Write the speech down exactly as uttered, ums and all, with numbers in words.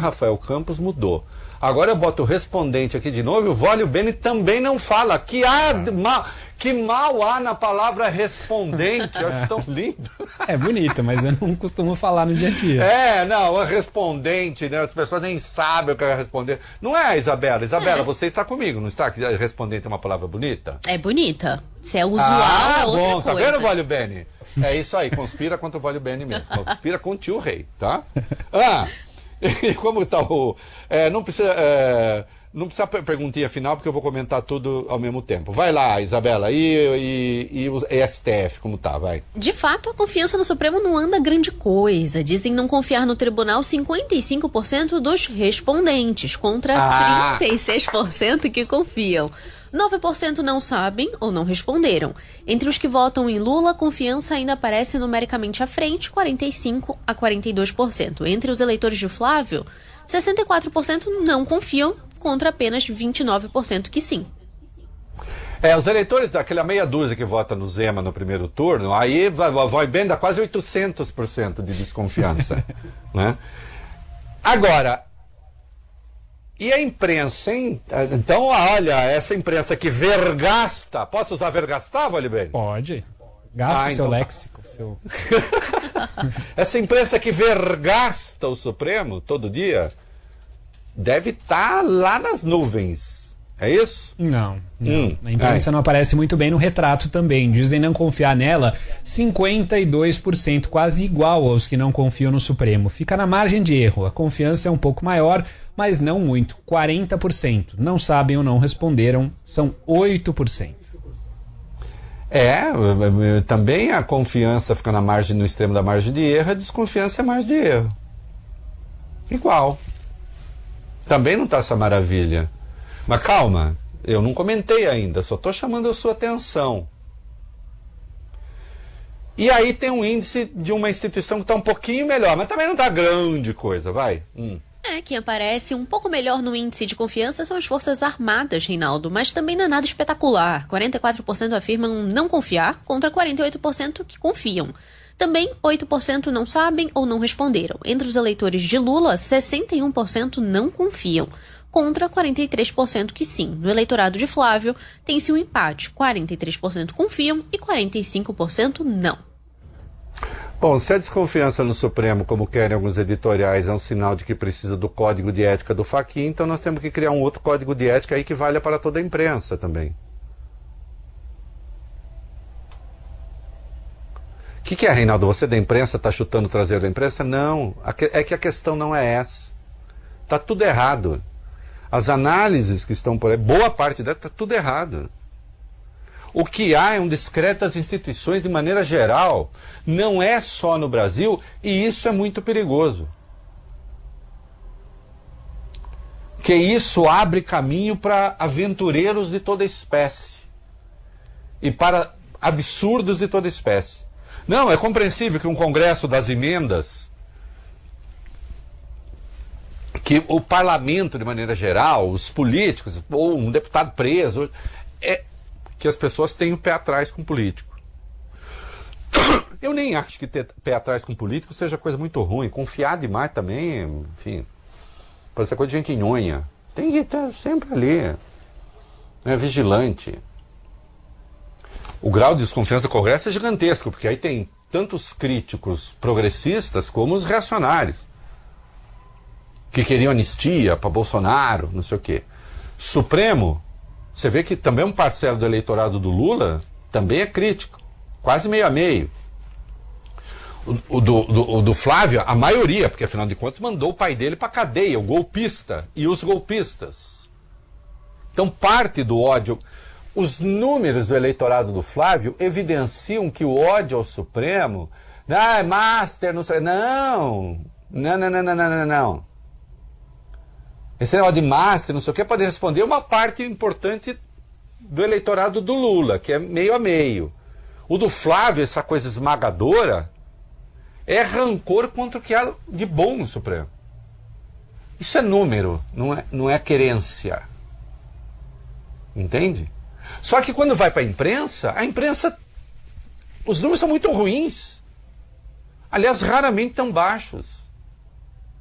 Rafael Campos mudou. Agora eu boto o respondente aqui de novo e o Vólio Bene também não fala. Que, há, mal, que mal há na palavra respondente. Eu acho tão lindo. É bonito, mas eu não costumo falar no dia a dia. É, não, é respondente, né? As pessoas nem sabem o que é responder. Não é, Isabela? Isabela, é. Você está comigo, não está? Que respondente é uma palavra bonita? É bonita. Se é usual, ah, é outra bom, coisa. Tá vendo, Vólio Bene? É isso aí, conspira contra o Vólio Bene mesmo. Conspira com o tio Rei, tá? Ah... E como está o... É, não precisa, é, não precisa perguntinha final, porque eu vou comentar tudo ao mesmo tempo. Vai lá, Isabela. E, e, e o S T F, como tá? Vai. De fato, a confiança no Supremo não anda grande coisa. Dizem não confiar no tribunal cinquenta e cinco por cento dos respondentes, contra ah. trinta e seis por cento que confiam. nove por cento não sabem ou não responderam. Entre os que votam em Lula, a confiança ainda aparece numericamente à frente, quarenta e cinco por cento a quarenta e dois por cento. Entre os eleitores de Flávio, sessenta e quatro por cento não confiam, contra apenas vinte e nove por cento que sim. É, os eleitores daquela meia dúzia que vota no Zema no primeiro turno, aí vai, vai bem, dá quase oitocentos por cento de desconfiança. Né? Agora... E a imprensa, hein? Então, olha, essa imprensa que vergasta... Posso usar vergastar, Vólio Bene? Pode. Gasta ah, o seu então... léxico. Seu... Essa imprensa que vergasta o Supremo todo dia deve estar lá nas nuvens. É isso? Não. não. Hum, a imprensa é. não aparece muito bem no retrato também. Dizem não confiar nela cinquenta e dois por cento, quase igual aos que não confiam no Supremo. Fica na margem de erro. A confiança é um pouco maior, mas não muito. quarenta por cento. Não sabem ou não responderam, são oito por cento. É, também a confiança fica na margem, no extremo da margem de erro, a desconfiança é margem de erro. Igual. Também não está essa maravilha. Mas calma, eu não comentei ainda, só estou chamando a sua atenção. E aí tem um índice de uma instituição que está um pouquinho melhor, mas também não está grande coisa, vai. Hum. É, quem aparece um pouco melhor no índice de confiança são as Forças Armadas, Reinaldo, mas também não é nada espetacular. quarenta e quatro por cento afirmam não confiar, contra quarenta e oito por cento que confiam. Também oito por cento não sabem ou não responderam. Entre os eleitores de Lula, sessenta e um por cento não confiam, contra quarenta e três por cento que sim. No eleitorado de Flávio, tem-se um empate. quarenta e três por cento confiam e quarenta e cinco por cento não. Bom, se a desconfiança no Supremo, como querem alguns editoriais, é um sinal de que precisa do código de ética do Fachin, então nós temos que criar um outro código de ética aí que valha para toda a imprensa também. O que, que é, Reinaldo? Você da imprensa está chutando o traseiro da imprensa? Não, é que a questão não é essa. Está tudo errado. As análises que estão por aí, boa parte dela está tudo errado. O que há é um descrédito das instituições de maneira geral. Não é só no Brasil, e isso é muito perigoso. Que isso abre caminho para aventureiros de toda espécie. E para absurdos de toda espécie. Não, é compreensível que um congresso das emendas, que o parlamento de maneira geral, os políticos, ou um deputado preso, é que as pessoas têm o pé atrás com o político. Eu nem acho que ter pé atrás com o político seja coisa muito ruim. Confiar demais também, enfim, parece coisa de gente nhonha. Tem que estar sempre ali, né, vigilante. O grau de desconfiança do Congresso é gigantesco, porque aí tem tantos críticos progressistas como os reacionários, que queriam anistia para Bolsonaro, não sei o quê. Supremo, você vê que também um parcelo do eleitorado do Lula também é crítico, quase meio a meio. O, o, do, do, o do Flávio, a maioria, porque afinal de contas mandou o pai dele para cadeia, o golpista e os golpistas. Então parte do ódio... Os números do eleitorado do Flávio evidenciam que o ódio ao Supremo... Ah, é master, não sei... Não, não, não, não, não, não, não. Esse negócio de master, não sei o que, pode responder uma parte importante do eleitorado do Lula, que é meio a meio. O do Flávio, essa coisa esmagadora, é rancor contra o que há de bom no Supremo. Isso é número, não é, não é querência. Entende? Só que quando vai para a imprensa, a imprensa, os números são muito ruins. Aliás, raramente tão baixos.